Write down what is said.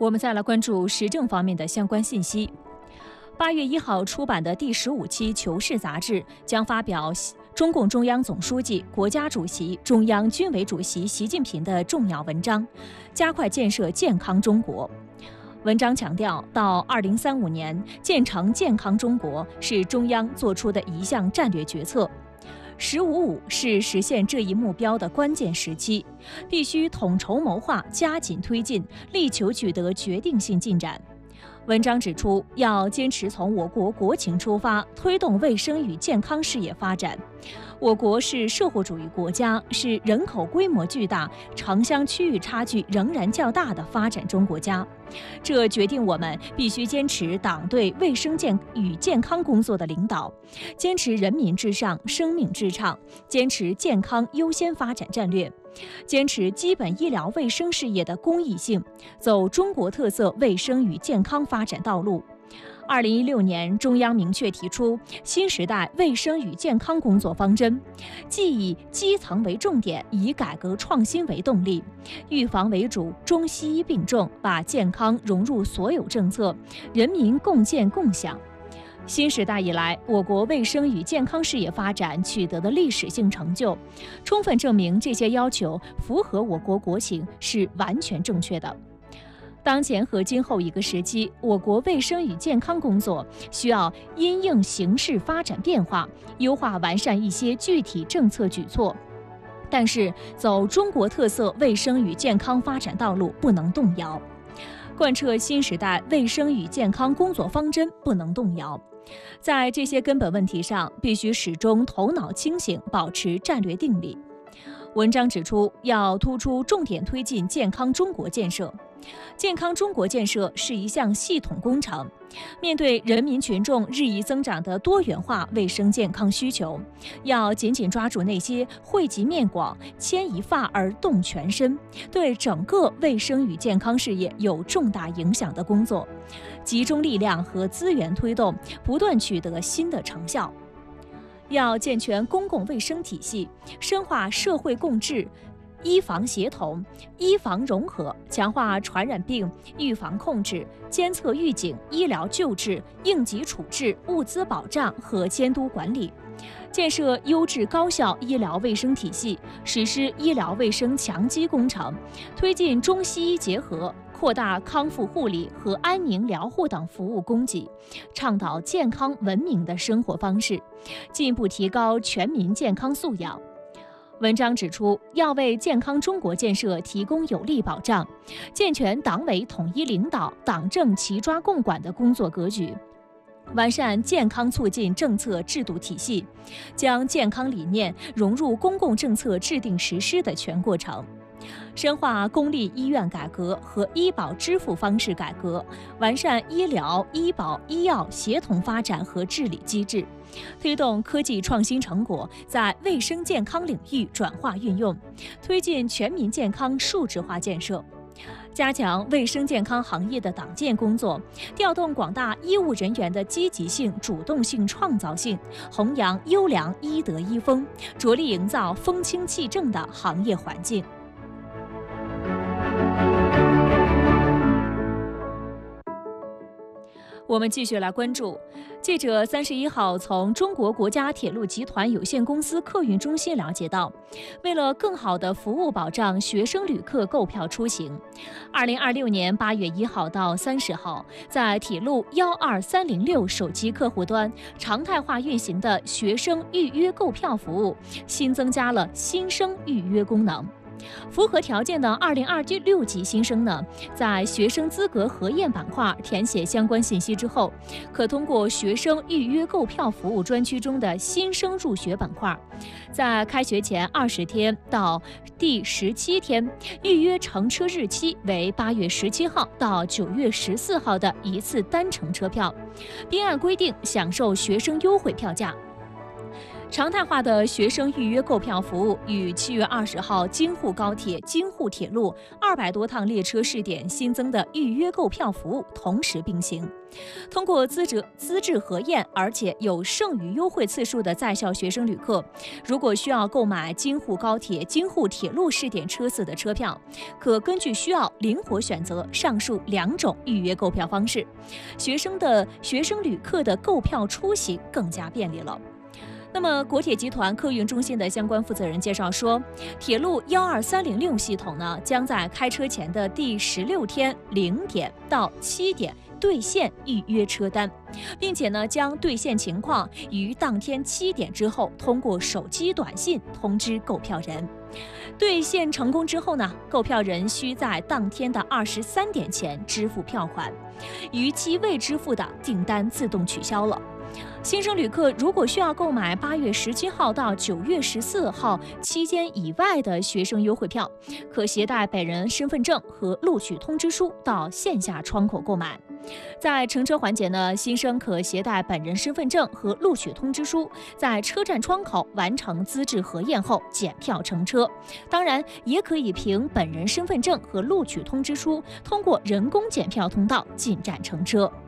我们再来关注时政方面的相关信息。8月1号出版的第15期《求是》杂志将发表中共中央总书记、国家主席、中央军委主席习近平的重要文章，加快建设健康中国。文章强调，到2035年建成健康中国是中央作出的一项战略决策。“15+5”是实现这一目标的关键时期，必须统筹谋划，加紧推进，力求取得决定性进展。文章指出，要坚持从我国国情出发，推动卫生与健康事业发展。我国是社会主义国家，是人口规模巨大、城乡区域差距仍然较大的发展中国家。这决定我们必须坚持党对卫生与健康工作的领导，坚持人民至上、生命至上，坚持健康优先发展战略，坚持基本医疗卫生事业的公益性，走中国特色卫生与健康发展道路。2016年，中央明确提出新时代卫生与健康工作方针，既以基层为重点，以改革创新为动力，预防为主，中西医并重，把健康融入所有政策，人民共建共享。新时代以来，我国卫生与健康事业发展取得的历史性成就，充分证明这些要求符合我国国情，是完全正确的。当前和今后一个时期，我国卫生与健康工作需要因应形势发展变化，优化完善一些具体政策举措。但是，走中国特色卫生与健康发展道路不能动摇，贯彻新时代卫生与健康工作方针不能动摇。在这些根本问题上，必须始终头脑清醒，保持战略定力。文章指出，要突出重点推进健康中国建设。健康中国建设是一项系统工程，面对人民群众日益增长的多元化卫生健康需求，要紧紧抓住那些惠及面广、牵一发而动全身，对整个卫生与健康事业有重大影响的工作，集中力量和资源推动，不断取得新的成效。要健全公共卫生体系，深化社会共治、医防协同、医防融合，强化传染病预防控制、监测预警、医疗救治、应急处置、物资保障和监督管理，建设优质高效医疗卫生体系，实施医疗卫生强基工程，推进中西医结合，扩大康复护理和安宁疗护等服务供给，倡导健康文明的生活方式，进一步提高全民健康素养。文章指出，要为健康中国建设提供有力保障，健全党委统一领导、党政齐抓共管的工作格局，完善健康促进政策制度体系，将健康理念融入公共政策制定实施的全过程。深化公立医院改革和医保支付方式改革，完善医疗、医保、医药协同发展和治理机制，推动科技创新成果在卫生健康领域转化运用，推进全民健康数字化建设。加强卫生健康行业的党建工作，调动广大医务人员的积极性、主动性、创造性，弘扬优良医德医风，着力营造风清气正的行业环境。我们继续来关注，记者31号从中国国家铁路集团有限公司客运中心了解到，为了更好地服务保障学生旅客购票出行，2026年8月1号到30号，在铁路12306手机客户端常态化运行的学生预约购票服务，新增加了新生预约功能。符合条件的2026级新生呢，在学生资格核验板块填写相关信息之后，可通过学生预约购票服务专区中的新生入学板块，在开学前20天到第17天，预约乘车日期为8月17号到9月14号的一次单程车票，并按规定享受学生优惠票价。 常态化的学生预约购票服务与7月20号京沪高铁、京沪铁路200多趟列车试点新增的预约购票服务同时并行。通过资质核验，而且有剩余优惠次数的在校学生旅客，如果需要购买京沪高铁、京沪铁路试点车次的车票，可根据需要灵活选择上述2种预约购票方式，学生旅客的购票出行更加便利了。那么，国铁集团客运中心的相关负责人介绍说，铁路12306系统呢，将在开车前的第16天0点到7点兑现预约车单，并且呢，将兑现情况于当天7点之后通过手机短信通知购票人。兑现成功之后呢，购票人需在当天的23点前支付票款，逾期未支付的订单自动取消了。新生旅客如果需要购买8月17号到9月14号期间以外的学生优惠票，可携带本人身份证和录取通知书到线下窗口购买。在乘车环节呢，新生可携带本人身份证和录取通知书，在车站窗口完成资质核验后检票乘车。当然，也可以凭本人身份证和录取通知书，通过人工检票通道进站乘车。